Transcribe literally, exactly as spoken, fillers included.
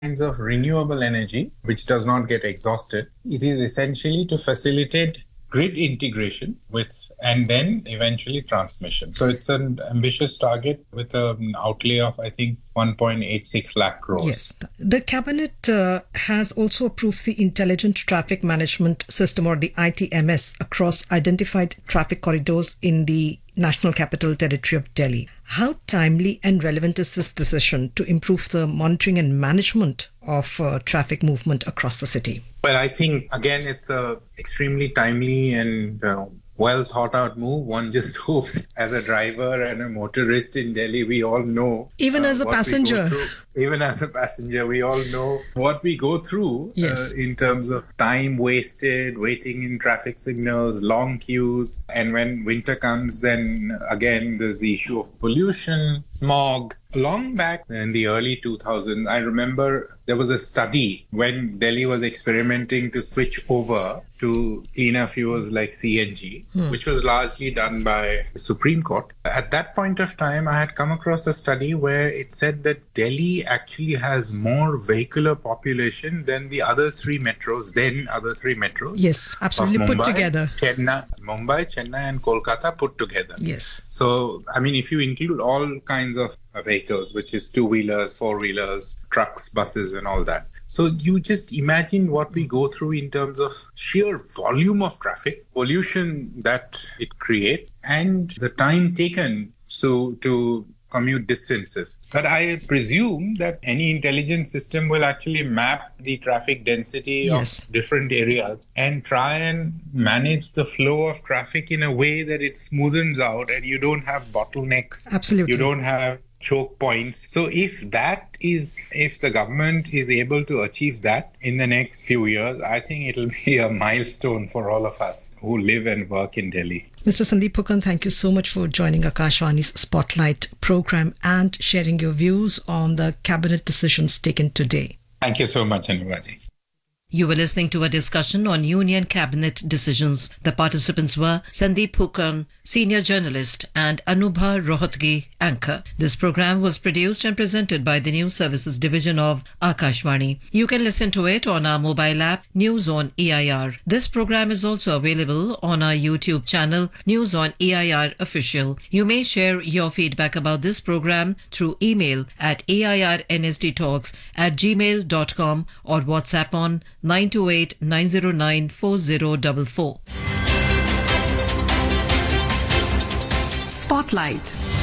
kinds of renewable energy, which does not get exhausted. It is essentially to facilitate grid integration with, and then eventually transmission. So it's an ambitious target with an outlay of, I think, one point eight six lakh crores. Yes. The cabinet uh, has also approved the Intelligent Traffic Management System, or the I T M S, across identified traffic corridors in the National Capital Territory of Delhi. How timely and relevant is this decision to improve the monitoring and management of uh, traffic movement across the city? Well, I think, again, it's a extremely timely and uh, well thought out move. One just hopes, as a driver and a motorist in Delhi, we all know. Even uh, as a passenger. Even as a passenger, we all know what we go through yes. uh, in terms of time wasted, waiting in traffic signals, long queues. And when winter comes, then again, there's the issue of pollution, smog. Long back in the early two thousands, I remember there was a study when Delhi was experimenting to switch over to cleaner fuels like C N G, hmm. which was largely done by the Supreme Court. At that point of time, I had come across a study where it said that Delhi actually has more vehicular population than the other three metros, then other three metros. Yes, absolutely Mumbai, put together. Chennai, Mumbai, Chennai and Kolkata put together. Yes. So, I mean, if you include all kinds of vehicles, which is two-wheelers, four-wheelers, trucks, buses and all that. So you just imagine what we go through in terms of sheer volume of traffic, pollution that it creates, and the time taken so to commute distances. But I presume that any intelligent system will actually map the traffic density yes. of different areas and try and manage the flow of traffic in a way that it smoothens out and you don't have bottlenecks. Absolutely. You don't have choke points. So if that is, if the government is able to achieve that in the next few years, I think it'll be a milestone for all of us who live and work in Delhi. Mister Sandeep Phookan, thank you so much for joining Akashvani's Spotlight program and sharing your views on the cabinet decisions taken today. Thank you so much, Anubhaji. You were listening to a discussion on Union Cabinet decisions. The participants were Sandeep Phookan, senior journalist, and Anubha Rohatgi, anchor. This program was produced and presented by the News Services Division of Akashvani. You can listen to it on our mobile app, News on E I R. This program is also available on our YouTube channel, News on E I R Official. You may share your feedback about this program through email at A I R N S D talks at gmail dot com or WhatsApp on nine two eight, nine zero nine, four zero four four. Spotlight.